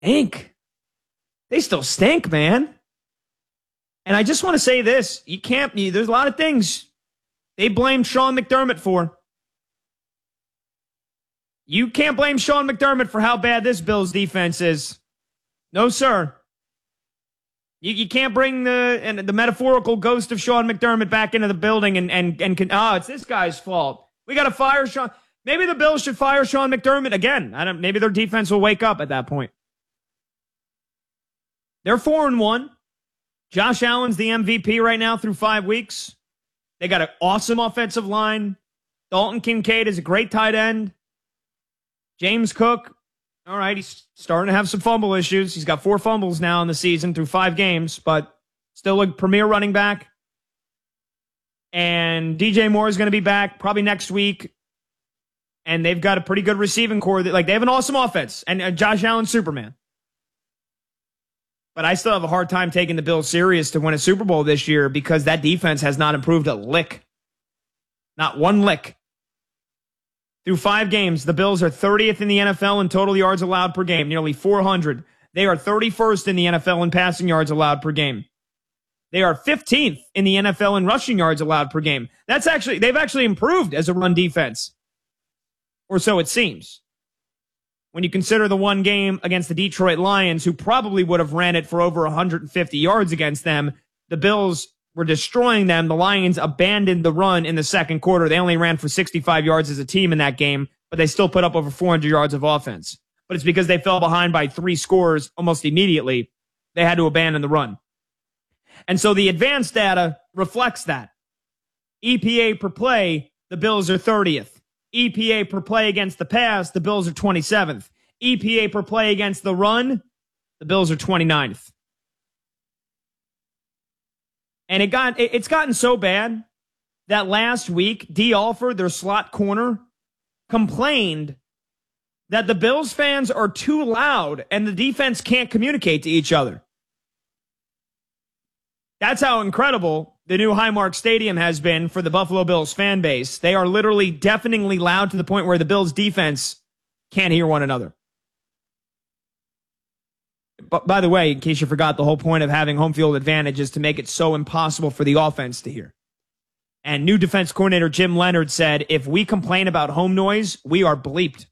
stink. They still stink, man. And I just want to say this. There's a lot of things they blame Sean McDermott for. You can't blame Sean McDermott for how bad this Bills defense is. No, sir. You can't bring the metaphorical ghost of Sean McDermott back into the building and it's this guy's fault. We got to fire Sean. Maybe the Bills should fire Sean McDermott again. Maybe their defense will wake up at that point. They're 4-1. Josh Allen's the MVP right now through 5 weeks. They got an awesome offensive line. Dalton Kincaid is a great tight end. James Cook, all right, he's starting to have some fumble issues. He's got 4 fumbles now in the season through 5 games, but still a premier running back. And DJ Moore is going to be back probably next week. And they've got a pretty good receiving core. They have an awesome offense. And Josh Allen, Superman. But I still have a hard time taking the Bills serious to win a Super Bowl this year because that defense has not improved a lick. Not one lick. Through 5 games, the Bills are 30th in the NFL in total yards allowed per game, nearly 400. They are 31st in the NFL in passing yards allowed per game. They are 15th in the NFL in rushing yards allowed per game. They've actually improved as a run defense. Or so it seems. When you consider the one game against the Detroit Lions, who probably would have ran it for over 150 yards against them, the Bills were destroying them. The Lions abandoned the run in the second quarter. They only ran for 65 yards as a team in that game, but they still put up over 400 yards of offense. But it's because they fell behind by 3 scores almost immediately. They had to abandon the run. And so the advanced data reflects that. EPA per play, the Bills are 30th. EPA per play against the pass, the Bills are 27th. EPA per play against the run, the Bills are 29th. And it's gotten so bad that last week, D. Alford, their slot corner, complained that the Bills fans are too loud and the defense can't communicate to each other. That's how incredible the new Highmark Stadium has been for the Buffalo Bills fan base. They are literally deafeningly loud to the point where the Bills defense can't hear one another. But by the way, in case you forgot, the whole point of having home field advantage is to make it so impossible for the offense to hear. And new defense coordinator Jim Leonard said, if we complain about home noise, we are bleeped.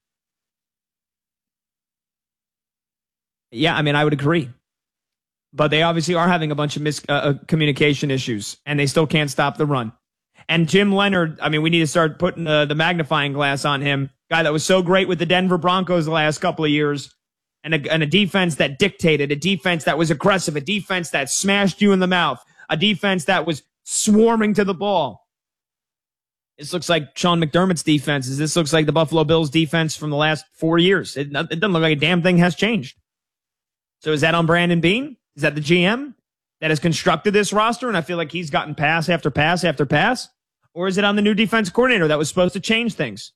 Yeah, I would agree. But they obviously are having a bunch of miscommunication issues, and they still can't stop the run. And Jim Leonard, we need to start putting the magnifying glass on him. Guy that was so great with the Denver Broncos the last couple of years, and a defense that dictated, a defense that was aggressive, a defense that smashed you in the mouth, a defense that was swarming to the ball. This looks like Sean McDermott's defense. This looks like the Buffalo Bills defense from the last 4 years. It doesn't look like a damn thing has changed. So is that on Brandon Beane? Is that the GM that has constructed this roster? And I feel like he's gotten pass after pass after pass. Or is it on the new defense coordinator that was supposed to change things?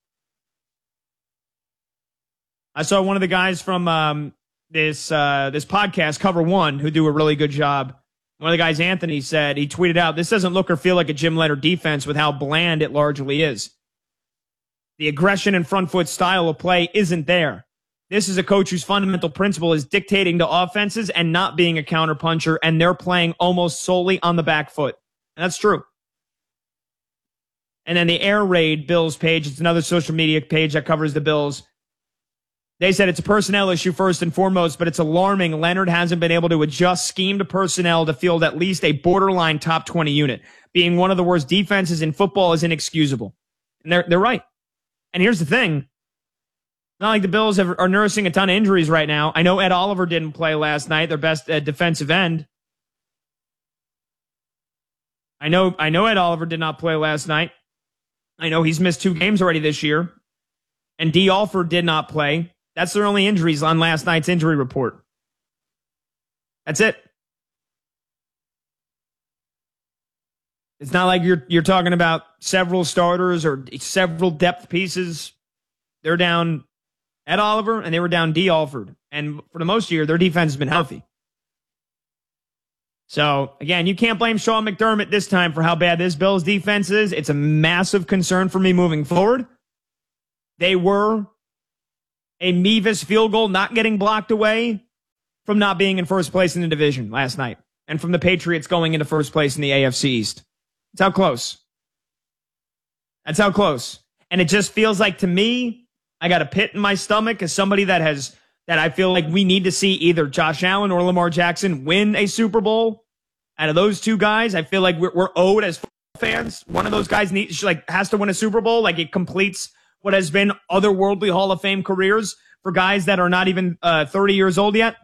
I saw one of the guys from this podcast, Cover One, who do a really good job. One of the guys, Anthony, said, he tweeted out, this doesn't look or feel like a Jim Leonard defense with how bland it largely is. The aggression and front foot style of play isn't there. This is a coach whose fundamental principle is dictating to offenses and not being a counterpuncher, and they're playing almost solely on the back foot. And that's true. And then the Air Raid Bills page, it's another social media page that covers the Bills. They said it's a personnel issue first and foremost, but it's alarming Leonard hasn't been able to adjust scheme to personnel to field at least a borderline top 20 unit. Being one of the worst defenses in football is inexcusable. And they're right. And here's the thing. Not like the Bills are nursing a ton of injuries right now. I know Ed Oliver didn't play last night, their best defensive end. I know Ed Oliver did not play last night. I know he's missed 2 games already this year. And D. Alford did not play. That's their only injuries on last night's injury report. That's it. It's not like you're talking about several starters or several depth pieces. They're down Ed Oliver, and they were down D. Alford. And for the most year, their defense has been healthy. So, again, you can't blame Sean McDermott this time for how bad this Bills defense is. It's a massive concern for me moving forward. They were a Mevis field goal not getting blocked away from not being in first place in the division last night and from the Patriots going into first place in the AFC East. That's how close. That's how close. And it just feels like, to me, I got a pit in my stomach as somebody that I feel like we need to see either Josh Allen or Lamar Jackson win a Super Bowl. Out of those two guys, I feel like we're owed as fans. One of those guys has to win a Super Bowl. Like, it completes what has been otherworldly Hall of Fame careers for guys that are not even 30 years old yet.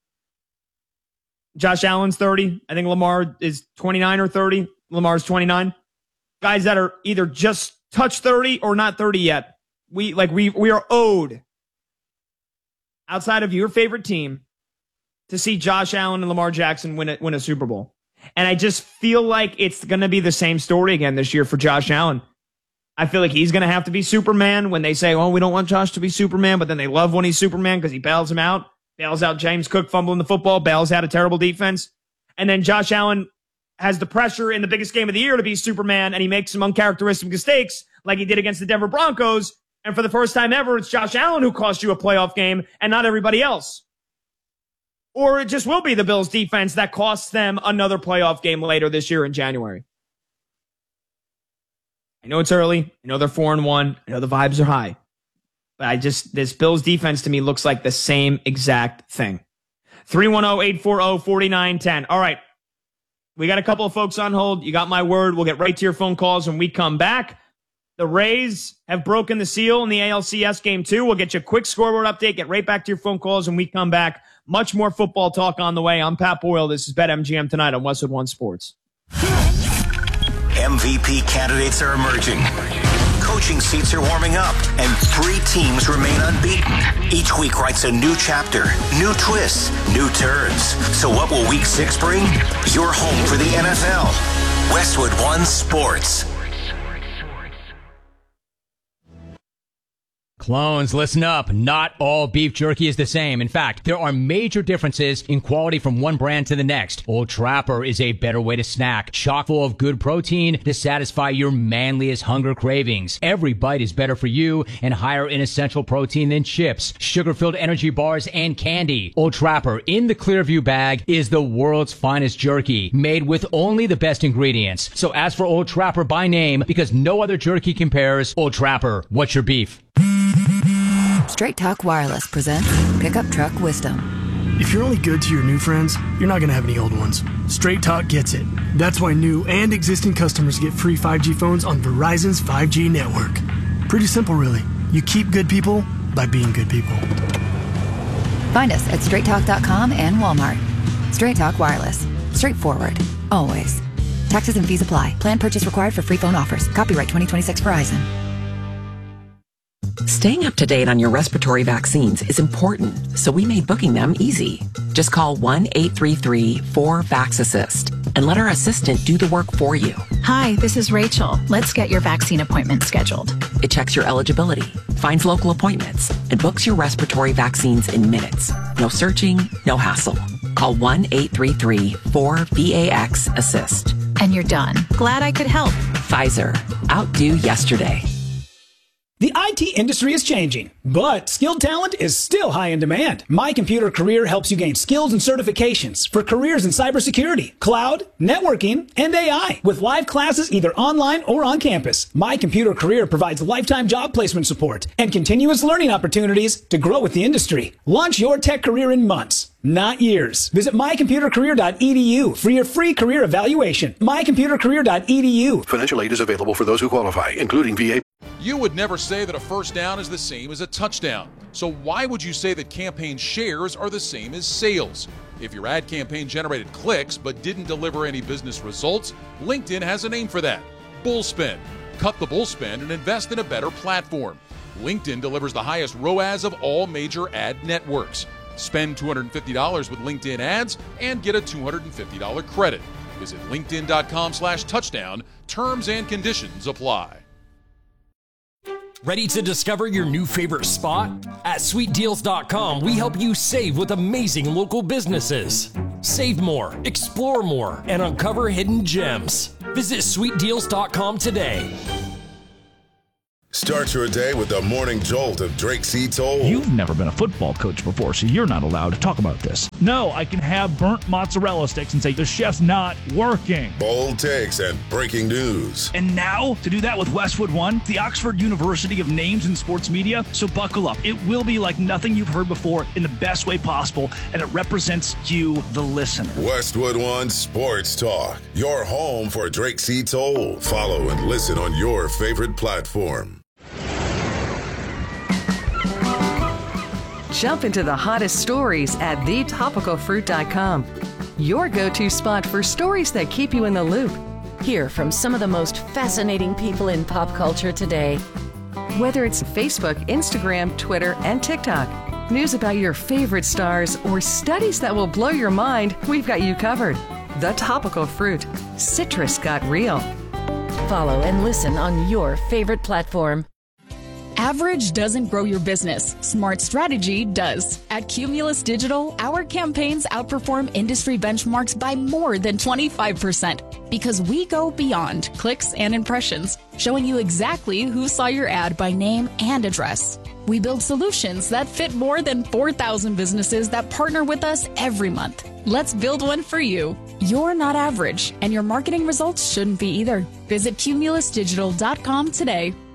Josh Allen's 30. I think Lamar is 29 or 30. Lamar's 29. Guys that are either just touched 30 or not 30 yet. We are owed, outside of your favorite team, to see Josh Allen and Lamar Jackson win a Super Bowl. And I just feel like it's going to be the same story again this year for Josh Allen. I feel like he's going to have to be Superman when they say, oh, we don't want Josh to be Superman, but then they love when he's Superman because he bails him out. Bails out James Cook fumbling the football, bails out a terrible defense. And then Josh Allen has the pressure in the biggest game of the year to be Superman, and he makes some uncharacteristic mistakes like he did against the Denver Broncos. And for the first time ever, it's Josh Allen who cost you a playoff game and not everybody else. Or it just will be the Bills defense that costs them another playoff game later this year in January. I know it's early. I know they're 4-1. I know the vibes are high. But this Bills defense to me looks like the same exact thing. 310-840-4910. All right. We got a couple of folks on hold. You got my word. We'll get right to your phone calls when we come back. The Rays have broken the seal in the ALCS Game 2. We'll get you a quick scoreboard update, get right back to your phone calls when we come back. Much more football talk on the way. I'm Pat Boyle. This is BetMGM tonight on Westwood One Sports. MVP candidates are emerging. Coaching seats are warming up, and 3 teams remain unbeaten. Each week writes a new chapter, new twists, new turns. So what will Week 6 bring? Your home for the NFL. Westwood One Sports. Clones, listen up. Not all beef jerky is the same. In fact, there are major differences in quality from one brand to the next. Old Trapper is a better way to snack, chock full of good protein to satisfy your manliest hunger cravings. Every bite is better for you and higher in essential protein than chips, sugar-filled energy bars, and candy. Old Trapper in the Clearview bag is the world's finest jerky, made with only the best ingredients. So ask for Old Trapper by name because no other jerky compares. Old Trapper, what's your beef? Straight Talk Wireless presents Pickup Truck Wisdom. If you're only good to your new friends, you're not going to have any old ones. Straight Talk gets it. That's why new and existing customers get free 5G phones on Verizon's 5G network. Pretty simple, really. You keep good people by being good people. Find us at straighttalk.com and Walmart. Straight Talk Wireless. Straightforward. Always. Taxes and fees apply. Plan purchase required for free phone offers. Copyright 2026 Verizon. Staying up to date on your respiratory vaccines is important, so we made booking them easy. Just call 1-833-4-VAX-ASSIST and let our assistant do the work for you. Hi, this is Rachel. Let's get your vaccine appointment scheduled. It checks your eligibility, finds local appointments, and books your respiratory vaccines in minutes. No searching, no hassle. Call 1-833-4-VAX-ASSIST. And you're done. Glad I could help. Pfizer. Outdo yesterday. The IT industry is changing, but skilled talent is still high in demand. My Computer Career helps you gain skills and certifications for careers in cybersecurity, cloud, networking, and AI with live classes either online or on campus. My Computer Career provides lifetime job placement support and continuous learning opportunities to grow with the industry. Launch your tech career in months, not years. Visit mycomputercareer.edu for your free career evaluation. mycomputercareer.edu. Financial aid is available for those who qualify, including VA. You would never say that a first down is the same as a touchdown. So why would you say that campaign shares are the same as sales? If your ad campaign generated clicks but didn't deliver any business results, LinkedIn has a name for that: Bullspend. Cut the bullspend and invest in a better platform. LinkedIn delivers the highest ROAS of all major ad networks. Spend $250 with LinkedIn ads and get a $250 credit. Visit linkedin.com/touchdown. Terms and conditions apply. Ready to discover your new favorite spot? At SweetDeals.com, we help you save with amazing local businesses. Save more, explore more, and uncover hidden gems. Visit SweetDeals.com today. Start your day with the morning jolt of Drake C. Toll. You've never been a football coach before, so you're not allowed to talk about this. No, I can have burnt mozzarella sticks and say the chef's not working. Bold takes and breaking news. And now, to do that with Westwood One, the Oxford University of Names in Sports Media. So buckle up. It will be like nothing you've heard before in the best way possible, and it represents you, the listener. Westwood One Sports Talk, your home for Drake C. Toll. Follow and listen on your favorite platform. Jump into the hottest stories at thetopicalfruit.com. Your go-to spot for stories that keep you in the loop. Hear from some of the most fascinating people in pop culture today. Whether it's Facebook, Instagram, Twitter, and TikTok, news about your favorite stars, or studies that will blow your mind, we've got you covered. The Topical Fruit. Citrus got real. Follow and listen on your favorite platform. Average doesn't grow your business. Smart strategy does. At Cumulus Digital, our campaigns outperform industry benchmarks by more than 25% because we go beyond clicks and impressions, showing you exactly who saw your ad by name and address. We build solutions that fit more than 4,000 businesses that partner with us every month. Let's build one for you. You're not average, and your marketing results shouldn't be either. Visit cumulusdigital.com today.